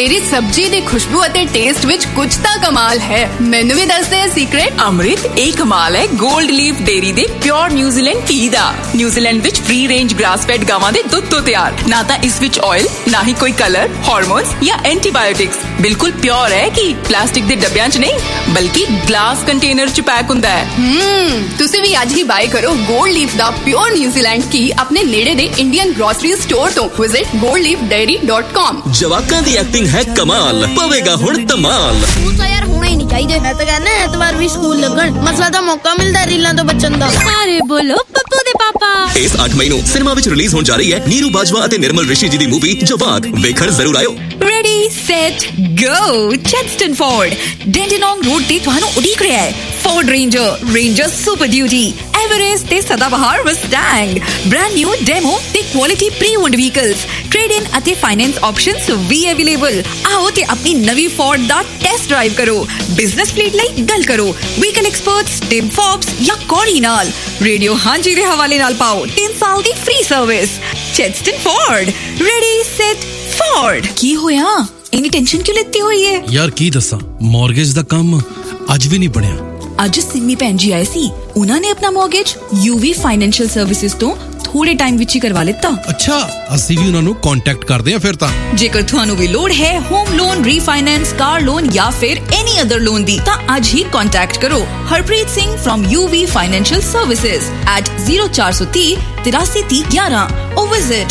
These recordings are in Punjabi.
तेरी सब्जी दी खुशबू अते टेस्ट विच कुछ तां कमाल है। मैनू भी दस दे सीक्रेट। अमृत एक कमाल है गोल्ड लीफ डेयरी दे प्योर न्यूजीलैंड घी दा। न्यूजीलैंड विच फ्री रेंज ग्रास फेड गावां दे दुध तो तैयार, ना तां इस विच ऑयल, ना ही कोई कलर, हार्मोन्स या एंटीबायोटिक्स। बिल्कुल प्योर है कि प्लास्टिक दे डब्बियां च नहीं बल्कि ग्लास कंटेनर च पैक हुंदा है। तुसी भी आज ही बाय करो गोल्ड लीफ दा प्योर न्यूजीलैंड घी अपने नेड़े दे इंडियन ग्रोसरी स्टोर तो। Visit goldleafdairy.com। जवाकां दी एक्टिंग है कमाल, पवेगा हुण धमाल। स्कूल तो यार होना ही नहीं चाहिए। मैं तो कहना एतवार भी स्कूल लगन, मसला तो मौका मिलदा रीलां तो बचन दा। अरे बोलो पप्पू दे पापा। इस 8 मई ਨੂੰ ਸਿਨੇਮਾ ਵਿੱਚ ਰਿਲੀਜ਼ ਹੋਣ ਜਾ ਰਹੀ ਹੈ ਨੀਰੂ ਬਾਜਵਾ ਅਤੇ ਨਿਰਮਲ ਰਿਸ਼ੀ ਜੀ ਦੀ ਮੂਵੀ ਜਵਾਕ। ਵੇਖਣ ਜ਼ਰੂਰ ਆਇਓ। Ready, set, go! Chadstone Ford, Dandenong Road ਤੇ ਤੁਹਾਨੂੰ ਉਡੀਕ ਰਿਹਾ ਹੈ। Ford Ranger Super Duty, Everest ਤੇ ਸਦਾਬਹਾਰ Mustang, brand new demo ਤੇ quality pre-owned vehicles, trade-in ਅਤੇ finance options ਵੀ available। ਆਓ ਤੇ ਆਪਣੀ ਨਵੀਂ Ford ਦਾ ਟੈਸਟ ਡਰਾਈਵ ਕਰੋ। ਬਿਜ਼ਨਸ ਫਲੀਟ ਲਈ ਗੱਲ ਕਰੋ ਵਹੀਕਲ ਐਕਸਪਰਟਸ ਟਿਮ ਫੋਬਸ ਜਾਂ ਕੋਰੀ ਨਾਲ। ਰੇਡੀਓ ਹਾਂਜੀ ਦੇ ਹਵਾਲੇ ਨਾਲ ਪਾਓ 3 ਸਾਲ ਦੀ free service. Chadstone Ford, ready, set, Ford। ਕੀ ਹੋਇਆ ਇੰਨੀ ਟੈਨਸ਼ਨ ਕਿਉਂ ਲੈਤੀ ਹੋਈ ਹੈ ਯਾਰ? ਕੀ ਦੱਸਾਂ, ਮੌਰਗੇਜ ਦਾ ਕੰਮ ਅੱਜ ਵੀ ਨਹੀਂ ਬਣਿਆ। ਅੱਜ ਸਿੰਮੀ ਭੈਣ ਜੀ ਆਏ ਸੀ, ਉਹਨਾਂ ਨੇ ਆਪਣਾ ਮੌਰਗੇਜ UV ਫਾਈਨੈਂਸ਼ੀਅਲ ਸਰਵਿਸਿਜ਼ ਤੋਂ ਥੋੜੇ ਟਾਈਮ ਵਿੱਚ ਹੀ ਕਰਵਾ ਲਿੱਤਾ। ਅੱਛਾ, ਅਸੀਂ ਵੀ ਉਹਨਾਂ ਨੂੰ ਕੰਟੈਕਟ ਕਰਦੇ ਹਾਂ ਫਿਰ ਤਾਂ। ਜੇਕਰ ਤੁਹਾਨੂੰ ਵੀ ਲੋੜ ਹੈ home loan, refinance, car loan ਜਾਂ ਫਿਰ ਐਨੀ ਅਦਰ ਲੋਨ ਦੀ, ਤਾਂ ਅੱਜ ਹੀ ਕੰਟੈਕਟ ਕਰੋ Harpreet Singh from UV Financial Services at 0430 833011 or visit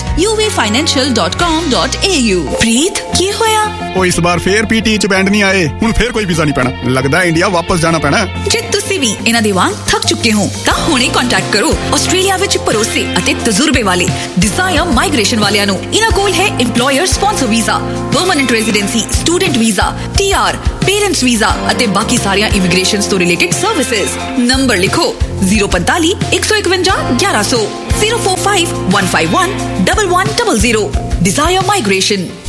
uvfinancial.com.au। ਪ੍ਰੀਤ ਕੀ ਹੋਇਆ? ਉਹ ਇਸ ਵਾਰ ਫੇਰ ਪੀਟੀ ਚ ਬੈਂਡ ਨਹੀਂ ਆਏ, ਹੁਣ ਫੇਰ ਕੋਈ ਵੀਜ਼ਾ ਨਹੀਂ ਪੈਣਾ। ਲੱਗਦਾ ਇੰਡੀਆ ਵਾਪਸ ਜਾਣਾ ਪੈਣਾ। ਜੇ ਤੁਸੀਂ ਵੀ ਇਹਨਾਂ ਦੇ ਵਾਂਗ ਥੱਕ ਚੁੱਕੇ ਹੋ ਤਾਂ ਹੁਣੇ ਕੰਟੈਕਟ ਕਰੋ ਆਸਟ੍ਰੇਲੀਆ ਵਿੱਚ ਭਰੋਸੇ ਅਤੇ ਤਜਰਬੇ ਵਾਲੇ ਡਿਜ਼ਾਇਰ ਮਾਈਗ੍ਰੇਸ਼ਨ ਵਾਲਿਆਂ ਨੂੰ। ਇਹਨਾਂ ਕੋਲ ਹੈ EMPLOYER SPONSOR visa, permanent residency, student visa, TR, parents visa ਅਤੇ ਬਾਕੀ ਸਾਰੀਆਂ ਇਮੀਗ੍ਰੇਸ਼ਨ ਤੋਂ ਰਿਲੇਟਡ ਸਰਵਿਸਿਜ਼। ਨੰਬਰ ਲਿਖੋ 045 151 1100 045 151 1100। Desire Migration।